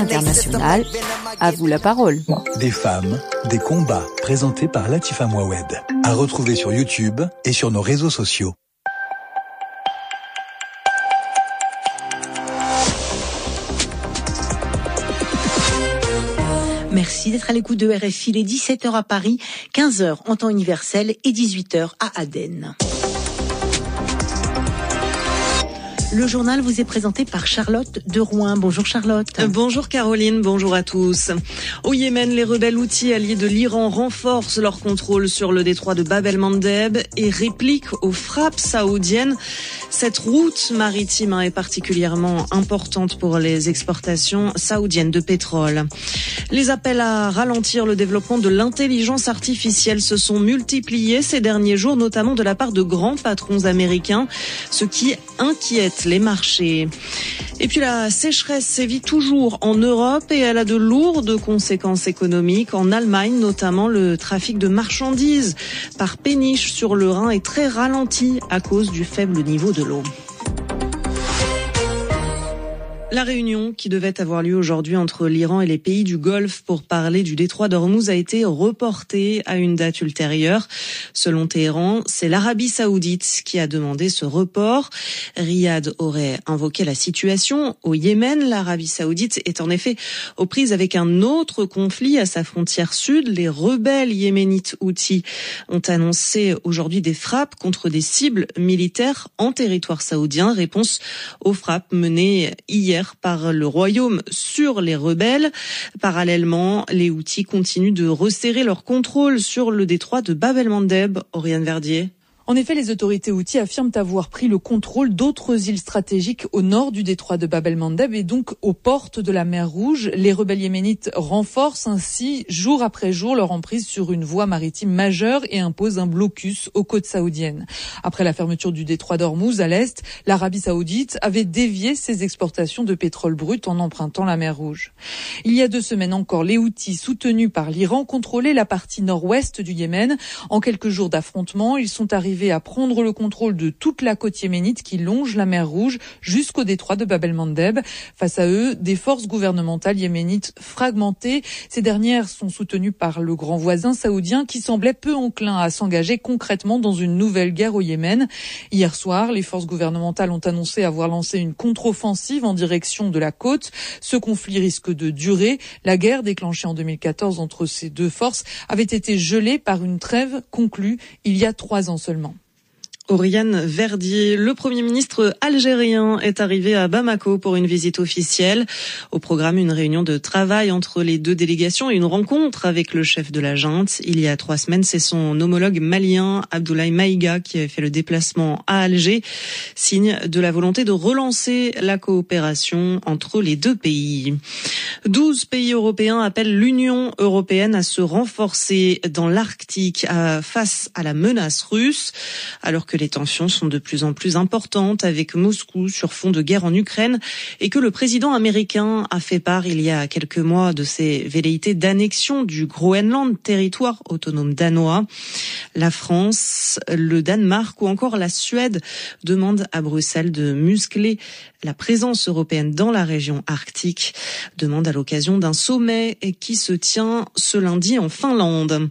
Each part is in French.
International, à vous la parole. Des femmes, des combats, présentés par Latifa Mouawed. À retrouver sur YouTube et sur nos réseaux sociaux. Merci d'être à l'écoute de RFI, les 17h à Paris, 15h en temps universel et 18h à Aden. Le journal vous est présenté par Charlotte de Rouen. Bonjour Charlotte. Bonjour Caroline, bonjour à tous. Au Yémen, les rebelles houthis alliés de l'Iran renforcent leur contrôle sur le détroit de Bab el-Mandeb et répliquent aux frappes saoudiennes. Cette route maritime est particulièrement importante pour les exportations saoudiennes de pétrole. Les appels à ralentir le développement de l'intelligence artificielle se sont multipliés ces derniers jours, notamment de la part de grands patrons américains, ce qui inquiète les marchés. Et puis la sécheresse sévit toujours en Europe et elle a de lourdes conséquences économiques. En Allemagne, notamment, le trafic de marchandises par péniche sur le Rhin est très ralenti à cause du faible niveau de l'eau. La réunion qui devait avoir lieu aujourd'hui entre l'Iran et les pays du Golfe pour parler du détroit d'Ormuz a été reportée à une date ultérieure. Selon Téhéran, c'est l'Arabie saoudite qui a demandé ce report. Riyad aurait invoqué la situation au Yémen. L'Arabie saoudite est en effet aux prises avec un autre conflit à sa frontière sud. Les rebelles yéménites houthis ont annoncé aujourd'hui des frappes contre des cibles militaires en territoire saoudien. Réponse aux frappes menées hier par le Royaume sur les rebelles. Parallèlement, les Houthis continuent de resserrer leur contrôle sur le détroit de Bab el-Mandeb. Oriane Verdier. En effet, les autorités houthis affirment avoir pris le contrôle d'autres îles stratégiques au nord du détroit de Bab el-Mandeb et donc aux portes de la mer Rouge. Les rebelles yéménites renforcent ainsi jour après jour leur emprise sur une voie maritime majeure et imposent un blocus aux côtes saoudiennes. Après la fermeture du détroit d'Ormuz à l'est, l'Arabie saoudite avait dévié ses exportations de pétrole brut en empruntant la mer Rouge. Il y a 2 semaines encore, les Houthis, soutenus par l'Iran, contrôlaient la partie nord-ouest du Yémen. En quelques jours d'affrontements, ils sont arrivés à prendre le contrôle de toute la côte yéménite qui longe la mer Rouge jusqu'au détroit de Bab el-Mandeb. Face à eux, des forces gouvernementales yéménites fragmentées. Ces dernières sont soutenues par le grand voisin saoudien qui semblait peu enclin à s'engager concrètement dans une nouvelle guerre au Yémen. Hier soir, les forces gouvernementales ont annoncé avoir lancé une contre-offensive en direction de la côte. Ce conflit risque de durer. La guerre déclenchée en 2014 entre ces deux forces avait été gelée par une trêve conclue il y a 3 ans seulement. Oriane Verdier, le Premier ministre algérien est arrivé à Bamako pour une visite officielle. Au programme, une réunion de travail entre les 2 délégations et une rencontre avec le chef de la junte. Il y a 3 semaines, c'est son homologue malien, Abdoulaye Maïga, qui avait fait le déplacement à Alger, signe de la volonté de relancer la coopération entre les 2 pays. 12 pays européens appellent l'Union européenne à se renforcer dans l'Arctique face à la menace russe, alors que les tensions sont de plus en plus importantes avec Moscou sur fond de guerre en Ukraine et que le président américain a fait part il y a quelques mois de ses velléités d'annexion du Groenland, territoire autonome danois. La France, le Danemark ou encore la Suède demandent à Bruxelles de muscler la présence européenne dans la région arctique, demande à l'occasion d'un sommet qui se tient ce lundi en Finlande.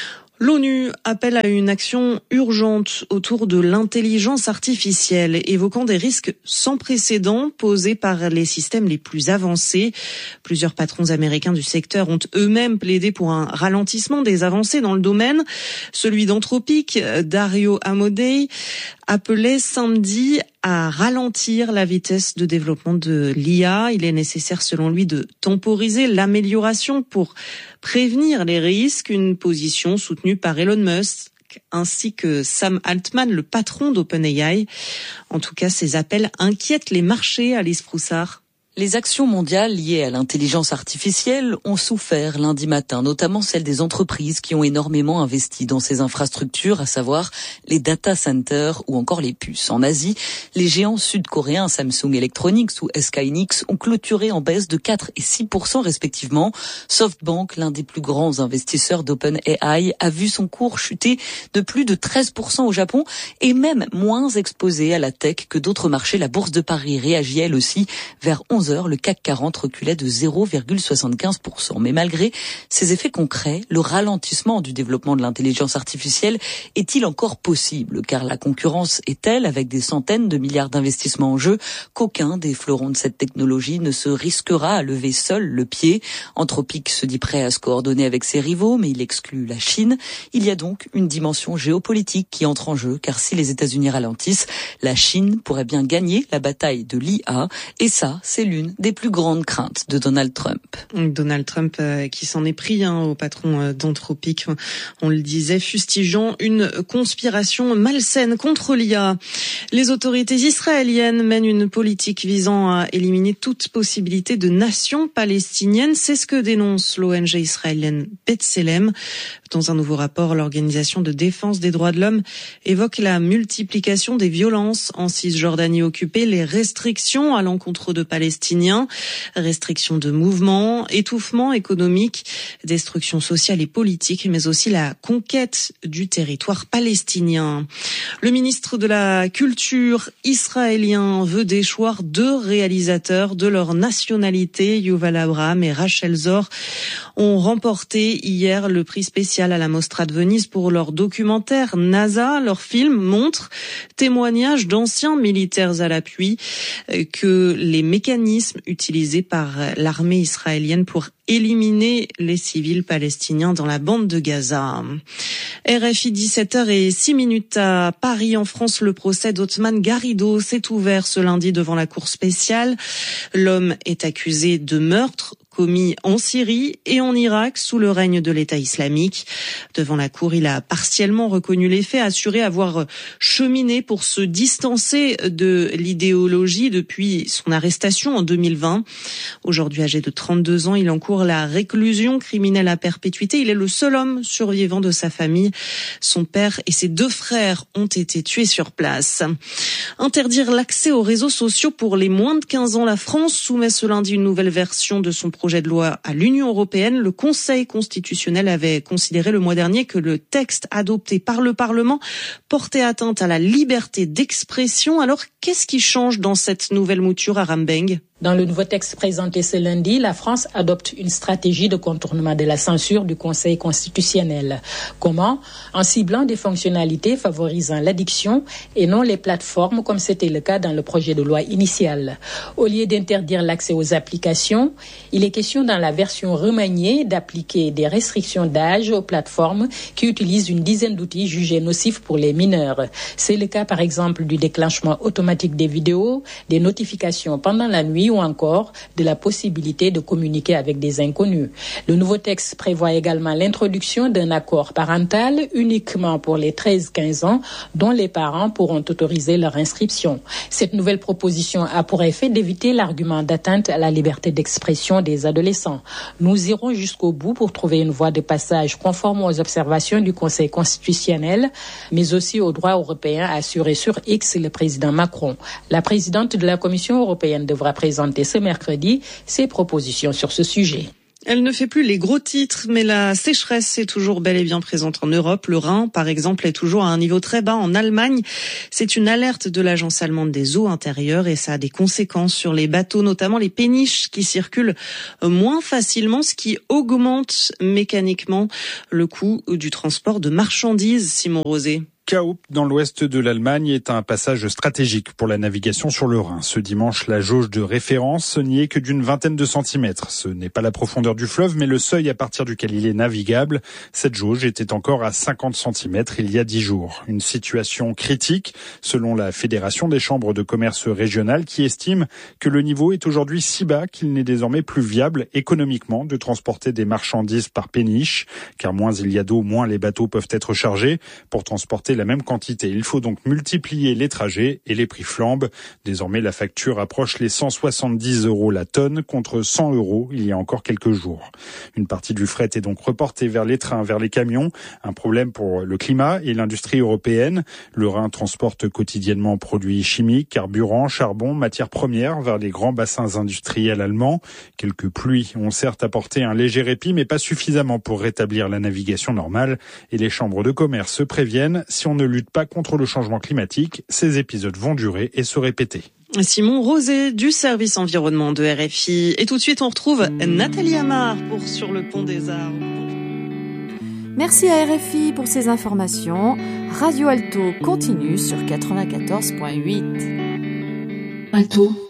L'ONU appelle à une action urgente autour de l'intelligence artificielle, évoquant des risques sans précédent posés par les systèmes les plus avancés. Plusieurs patrons américains du secteur ont eux-mêmes plaidé pour un ralentissement des avancées dans le domaine. Celui d'Anthropic, Dario Amodei, appelait samedi à ralentir la vitesse de développement de l'IA. Il est nécessaire, selon lui, de temporiser l'amélioration pour prévenir les risques, une position soutenue par Elon Musk ainsi que Sam Altman, le patron d'OpenAI. En tout cas, ces appels inquiètent les marchés, Alice Broussard. Les actions mondiales liées à l'intelligence artificielle ont souffert lundi matin, notamment celles des entreprises qui ont énormément investi dans ces infrastructures, à savoir les data centers ou encore les puces. En Asie, les géants sud-coréens Samsung Electronics ou SK Hynix ont clôturé en baisse de 4 et 6% respectivement. SoftBank, l'un des plus grands investisseurs d'OpenAI, a vu son cours chuter de plus de 13% au Japon et même moins exposé à la tech que d'autres marchés. La bourse de Paris réagit elle aussi vers 11h 15 heures, le CAC 40 reculait de 0,75%. Mais malgré ces effets concrets, le ralentissement du développement de l'intelligence artificielle est-il encore possible? Car la concurrence est telle, avec des centaines de milliards d'investissements en jeu, qu'aucun des fleurons de cette technologie ne se risquera à lever seul le pied. Anthropic se dit prêt à se coordonner avec ses rivaux, mais il exclut la Chine. Il y a donc une dimension géopolitique qui entre en jeu, car si les États-Unis ralentissent, la Chine pourrait bien gagner la bataille de l'IA. Et ça, c'est l'une des plus grandes craintes de Donald Trump. Donald Trump qui s'en est pris au patron d'Anthropic, on le disait, fustigeant une conspiration malsaine contre l'IA. Les autorités israéliennes mènent une politique visant à éliminer toute possibilité de nation palestinienne. C'est ce que dénonce l'ONG israélienne B'Tselem. Dans un nouveau rapport, l'organisation de défense des droits de l'homme évoque la multiplication des violences en Cisjordanie occupée, les restrictions à l'encontre de Palestiniens, restrictions de mouvements, étouffement économique, destruction sociale et politique, mais aussi la conquête du territoire palestinien. Le ministre de la Culture israélien veut déchoir 2 réalisateurs de leur nationalité. Yuval Abraham et Rachel Zor ont remporté hier le prix spécial à la Mostra de Venise pour leur documentaire NASA. Leur film montre, témoignage d'anciens militaires à l'appui, que les mécanismes utilisés par l'armée israélienne pour éliminer les civils palestiniens dans la bande de Gaza. RFI 17h06 à Paris, en France, le procès d'Othman Garrido s'est ouvert ce lundi devant la cour spéciale. L'homme est accusé de meurtre commis en Syrie et en Irak sous le règne de l'État islamique. Devant la cour, il a partiellement reconnu les faits, assuré avoir cheminé pour se distancer de l'idéologie depuis son arrestation en 2020. Aujourd'hui âgé de 32 ans, il encourt la réclusion criminelle à perpétuité. Il est le seul homme survivant de sa famille. Son père et ses 2 frères ont été tués sur place. Interdire l'accès aux réseaux sociaux pour les moins de 15 ans. La France soumet ce lundi une nouvelle version de son projet de loi à l'Union européenne. Le Conseil constitutionnel avait considéré le mois dernier que le texte adopté par le Parlement portait atteinte à la liberté d'expression. Alors, qu'est-ce qui change dans cette nouvelle mouture à Rambeng ? Dans le nouveau texte présenté ce lundi, la France adopte une stratégie de contournement de la censure du Conseil constitutionnel. Comment ? En ciblant des fonctionnalités favorisant l'addiction et non les plateformes comme c'était le cas dans le projet de loi initial. Au lieu d'interdire l'accès aux applications, il est question dans la version remaniée d'appliquer des restrictions d'âge aux plateformes qui utilisent une dizaine d'outils jugés nocifs pour les mineurs. C'est le cas par exemple du déclenchement automatique des vidéos, des notifications pendant la nuit ou encore de la possibilité de communiquer avec des inconnus. Le nouveau texte prévoit également l'introduction d'un accord parental uniquement pour les 13-15 ans dont les parents pourront autoriser leur inscription. Cette nouvelle proposition a pour effet d'éviter l'argument d'atteinte à la liberté d'expression des adolescents. Nous irons jusqu'au bout pour trouver une voie de passage conforme aux observations du Conseil constitutionnel, mais aussi au droit européen, a assuré sur X le président Macron. La présidente de la Commission européenne devra présenter ce mercredi ses propositions sur ce sujet. Elle ne fait plus les gros titres, mais la sécheresse est toujours bel et bien présente en Europe. Le Rhin, par exemple, est toujours à un niveau très bas en Allemagne. C'est une alerte de l'Agence allemande des eaux intérieures et ça a des conséquences sur les bateaux, notamment les péniches qui circulent moins facilement, ce qui augmente mécaniquement le coût du transport de marchandises. Simon Rosé. Kaup, dans l'ouest de l'Allemagne, est un passage stratégique pour la navigation sur le Rhin. Ce dimanche, la jauge de référence n'y est que d'une vingtaine de centimètres. Ce n'est pas la profondeur du fleuve, mais le seuil à partir duquel il est navigable. Cette jauge était encore à 50 centimètres il y a 10 jours. Une situation critique, selon la Fédération des chambres de commerce régionales, qui estime que le niveau est aujourd'hui si bas qu'il n'est désormais plus viable économiquement de transporter des marchandises par péniche. Car moins il y a d'eau, moins les bateaux peuvent être chargés. Pour transporter la même quantité, il faut donc multiplier les trajets et les prix flambent. Désormais, la facture approche les 170 € la tonne contre 100 € il y a encore quelques jours. Une partie du fret est donc reportée vers les trains, vers les camions. Un problème pour le climat et l'industrie européenne. Le Rhin transporte quotidiennement produits chimiques, carburant, charbon, matières premières vers les grands bassins industriels allemands. Quelques pluies ont certes apporté un léger répit, mais pas suffisamment pour rétablir la navigation normale. Et les chambres de commerce se préviennent, si on ne lutte pas contre le changement climatique, ces épisodes vont durer et se répéter. Simon Rosé du service environnement de RFI. Et tout de suite, on retrouve Nathalie Amar pour Sur le pont des arbres. Merci à RFI pour ces informations. Radio Alto continue sur 94.8. Alto.